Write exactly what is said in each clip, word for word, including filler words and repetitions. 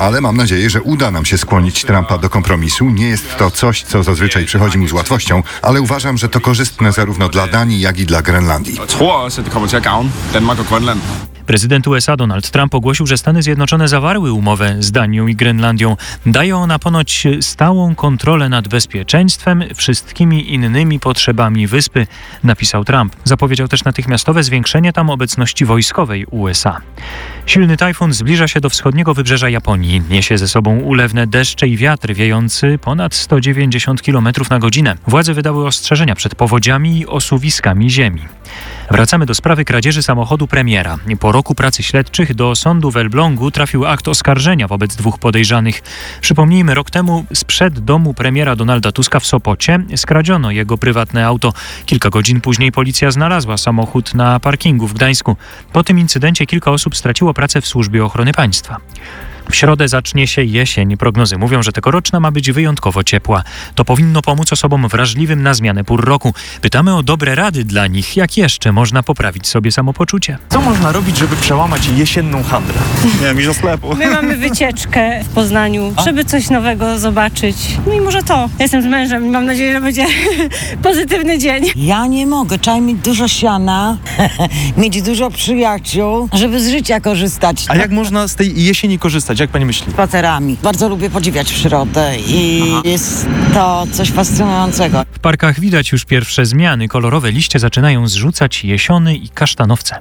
ale mam nadzieję, że uda nam się skłonić Trumpa do kompromisu. Nie jest to coś, co zazwyczaj przychodzi mu z łatwością, ale uważam, że to korzystne zarówno dla Danii, jak i dla Grenlandii. Prezydent U S A Donald Trump ogłosił, że Stany Zjednoczone zawarły umowę z Danią i Grenlandią. Daje ona ponoć stałą kontrolę nad bezpieczeństwem, wszystkimi innymi potrzebami wyspy, napisał Trump. Zapowiedział też natychmiastowe zwiększenie tam obecności wojskowej U S A. Silny tajfun zbliża się do wschodniego wybrzeża Japonii. Niesie ze sobą ulewne deszcze i wiatr wiejący ponad sto dziewięćdziesiąt kilometrów na godzinę. Władze wydały ostrzeżenia przed powodziami i osuwiskami ziemi. Wracamy do sprawy kradzieży samochodu premiera. Po roku pracy śledczych do sądu w Elblągu trafił akt oskarżenia wobec dwóch podejrzanych. Przypomnijmy, rok temu sprzed domu premiera Donalda Tuska w Sopocie skradziono jego prywatne auto. Kilka godzin później policja znalazła samochód na parkingu w Gdańsku. Po tym incydencie kilka osób straciło pracę w służbie ochrony państwa. W środę zacznie się jesień. Prognozy mówią, że tegoroczna ma być wyjątkowo ciepła. To powinno pomóc osobom wrażliwym na zmianę pór roku. Pytamy o dobre rady dla nich. Jak jeszcze można poprawić sobie samopoczucie? Co można robić, żeby przełamać jesienną handrę? Nie wiem, iść do sklepu. My mamy wycieczkę w Poznaniu, żeby coś nowego zobaczyć. No i może to. Ja jestem z mężem i mam nadzieję, że będzie pozytywny dzień. Ja nie mogę. Trzeba mieć dużo siana, mieć dużo przyjaciół, żeby z życia korzystać. A jak można z tej jesieni korzystać? Jak pani myśli? Spacerami. Bardzo lubię podziwiać przyrodę i Aha. jest to coś fascynującego. W parkach widać już pierwsze zmiany. Kolorowe liście zaczynają zrzucać jesiony i kasztanowce.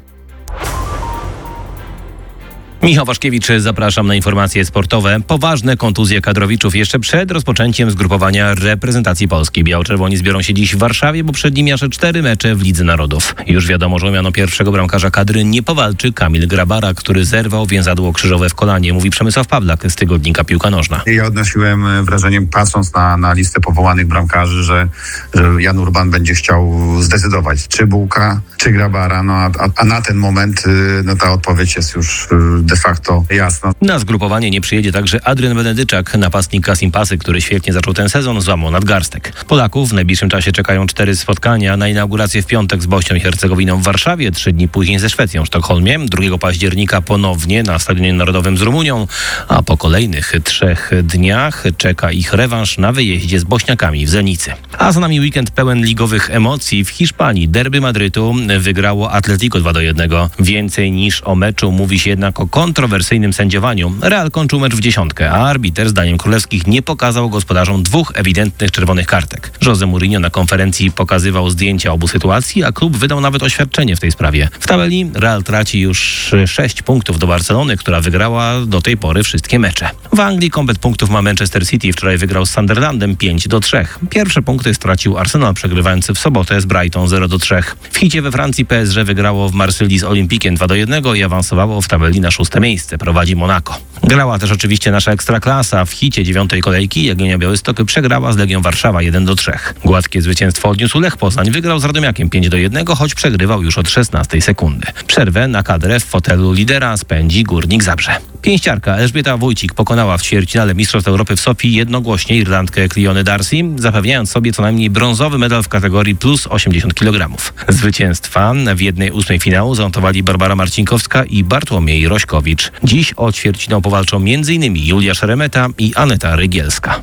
Michał Waszkiewicz, zapraszam na informacje sportowe. Poważne kontuzje kadrowiczów jeszcze przed rozpoczęciem zgrupowania reprezentacji Polski. Biało-czerwoni zbiorą się dziś w Warszawie, bo przed nimi aż cztery mecze w Lidze Narodów. Już wiadomo, że o miano pierwszego bramkarza kadry nie powalczy Kamil Grabara, który zerwał więzadło krzyżowe w kolanie, mówi Przemysław Pawlak z tygodnika Piłka Nożna. Ja odnosiłem wrażeniem, patrząc na, na listę powołanych bramkarzy, że, że Jan Urban będzie chciał zdecydować, czy Bułka, czy Grabara. No, a, a na ten moment no, ta odpowiedź jest już de facto jasna. Na zgrupowanie nie przyjedzie także Adrian Benedyczak, napastnik Kasim Pasy, który świetnie zaczął ten sezon, złamał nadgarstek. Polaków w najbliższym czasie czekają cztery spotkania. Na inaugurację w piątek z Bośnią i Hercegowiną w Warszawie, trzy dni później ze Szwecją w Sztokholmie, drugiego października ponownie na Stadionie Narodowym z Rumunią, a po kolejnych trzech dniach czeka ich rewanż na wyjeździe z Bośniakami w Zenicy. A za nami weekend pełen ligowych emocji. W Hiszpanii derby Madrytu wygrało Atletico dwa do jednego. Więcej niż o meczu mówi się jednak o kontrowersyjnym sędziowaniu. Real kończył mecz w dziesiątkę, a arbiter zdaniem królewskich nie pokazał gospodarzom dwóch ewidentnych czerwonych kartek. Jose Mourinho na konferencji pokazywał zdjęcia obu sytuacji, a klub wydał nawet oświadczenie w tej sprawie. W tabeli Real traci już sześć punktów do Barcelony, która wygrała do tej pory wszystkie mecze. W Anglii komplet punktów ma Manchester City, wczoraj wygrał z Sunderlandem pięć do trzech. Pierwsze punkty stracił Arsenal, przegrywając w sobotę z Brighton zero do trzech. W hicie we Francji P S G wygrało w Marsylii z Olympikiem dwa do jednego i awansowało w tabeli na szóste miejsce. Prowadzi Monaco. Grała też oczywiście nasza ekstraklasa. W hicie dziewiątej kolejki Jagiellonia Białystok przegrała z Legią Warszawa jeden do trzech. Gładkie zwycięstwo odniósł Lech Poznań. Wygrał z Radomiakiem pięć do jednego, choć przegrywał już od szesnastej sekundy. Przerwę na kadrę w fotelu lidera spędzi Górnik Zabrze. Pięściarka Elżbieta Wójcik pokonała w ćwierćfinale Mistrzostw Europy w Sofii jednogłośnie Irlandkę Cliony Darcy, zapewniając sobie co najmniej brązowy medal w kategorii plus osiemdziesiąt kilogramów. Zwycięstwa w jednej ósmej finału zanotowali Barbara Marcinkowska i Bartłomiej Rośkowicz. Dziś o ćwierćfinał powalczą m.in. Julia Szeremeta i Aneta Rygielska.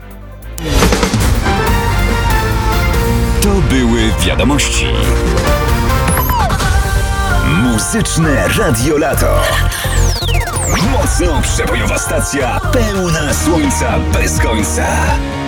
To były wiadomości. Muzyczne Radio Lato. Mocno przebojowa stacja, pełna słońca bez końca.